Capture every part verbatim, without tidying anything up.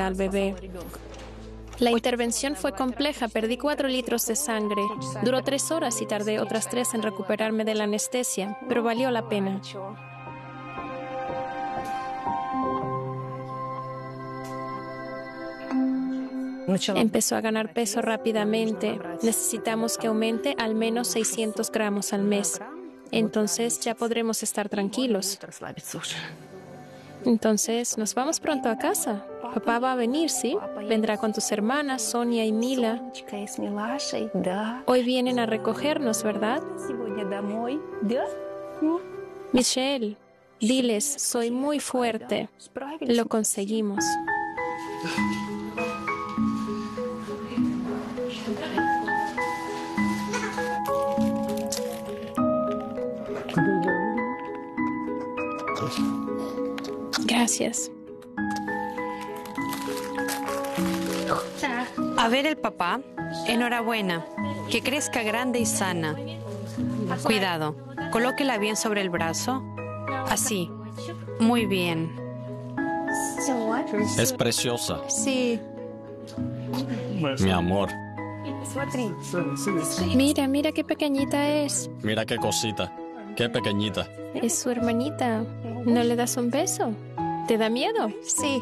al bebé. La intervención fue compleja, perdí cuatro litros de sangre. Duró tres horas y tardé otras tres en recuperarme de la anestesia, pero valió la pena. Empezó a ganar peso rápidamente. Necesitamos que aumente al menos seiscientos gramos al mes. Entonces ya podremos estar tranquilos. Entonces, nos vamos pronto a casa. Papá va a venir, ¿sí? Vendrá con tus hermanas, Sonia y Mila. Hoy vienen a recogernos, ¿verdad? Michelle, diles, soy muy fuerte. Lo conseguimos. Gracias. A ver el papá. Enhorabuena. Que crezca grande y sana. Cuidado. Colóquela bien sobre el brazo. Así. Muy bien. Es preciosa. Sí. Mi amor. Mira, mira qué pequeñita es. Mira qué cosita. Qué pequeñita. Es su hermanita. ¿No le das un beso? ¿Te da miedo? Sí.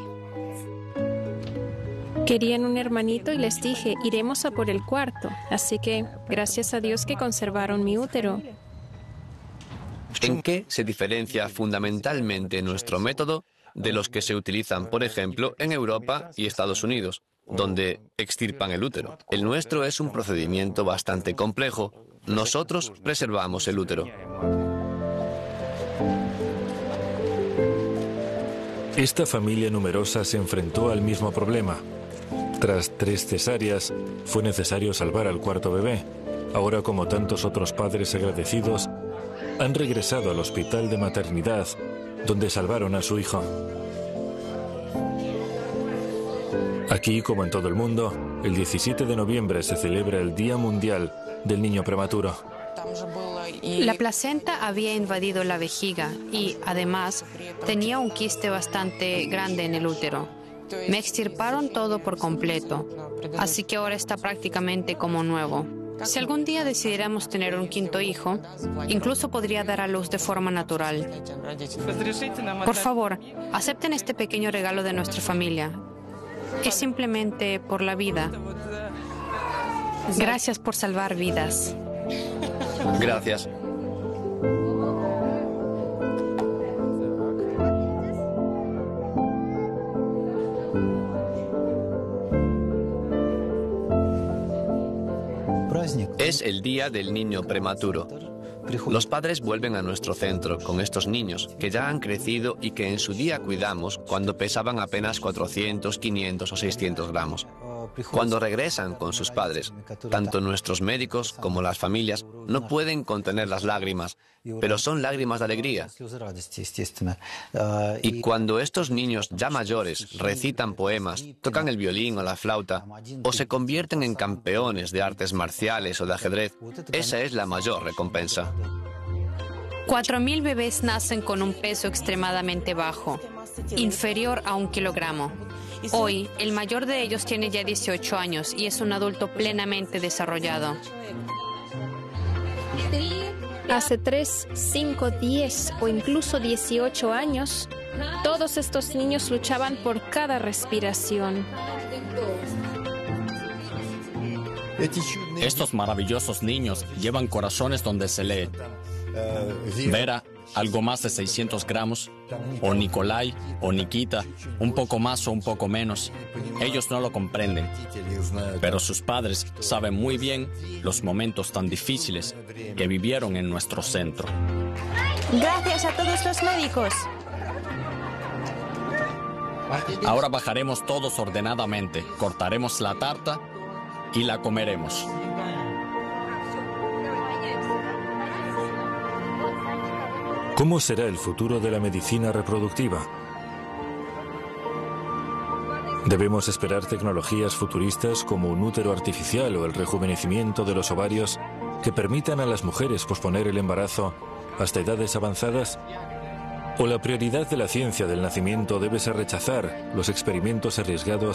Querían un hermanito y les dije, iremos a por el cuarto. Así que, gracias a Dios que conservaron mi útero. ¿En qué se diferencia fundamentalmente nuestro método de los que se utilizan, por ejemplo, en Europa y Estados Unidos, donde extirpan el útero? El nuestro es un procedimiento bastante complejo. Nosotros preservamos el útero. Esta familia numerosa se enfrentó al mismo problema. Tras tres cesáreas, fue necesario salvar al cuarto bebé. Ahora, como tantos otros padres agradecidos, han regresado al hospital de maternidad, donde salvaron a su hijo. Aquí, como en todo el mundo, el diecisiete de noviembre se celebra el Día Mundial del Niño Prematuro. La placenta había invadido la vejiga y, además, tenía un quiste bastante grande en el útero. Me extirparon todo por completo, así que ahora está prácticamente como nuevo. Si algún día decidiéramos tener un quinto hijo, incluso podría dar a luz de forma natural. Por favor, acepten este pequeño regalo de nuestra familia. Es simplemente por la vida. Gracias por salvar vidas. Gracias. Es el Día del Niño Prematuro. Los padres vuelven a nuestro centro con estos niños que ya han crecido y que en su día cuidamos cuando pesaban apenas cuatrocientos, quinientos o seiscientos gramos. Cuando regresan con sus padres, tanto nuestros médicos como las familias no pueden contener las lágrimas, pero son lágrimas de alegría. Y cuando estos niños ya mayores recitan poemas, tocan el violín o la flauta, o se convierten en campeones de artes marciales o de ajedrez, esa es la mayor recompensa. Cuatro mil bebés nacen con un peso extremadamente bajo, inferior a un kilogramo. Hoy, el mayor de ellos tiene ya dieciocho años y es un adulto plenamente desarrollado. Hace tres, cinco, diez o incluso dieciocho años, todos estos niños luchaban por cada respiración. Estos maravillosos niños llevan corazones donde se lee Vera, algo más de seiscientos gramos, o Nikolai, o Nikita, un poco más o un poco menos. Ellos no lo comprenden, pero sus padres saben muy bien los momentos tan difíciles que vivieron en nuestro centro. Gracias a todos los médicos. Ahora bajaremos todos ordenadamente, cortaremos la tarta y la comeremos. ¿Cómo será el futuro de la medicina reproductiva? ¿Debemos esperar tecnologías futuristas como un útero artificial o el rejuvenecimiento de los ovarios que permitan a las mujeres posponer el embarazo hasta edades avanzadas? ¿O la prioridad de la ciencia del nacimiento debe ser rechazar los experimentos arriesgados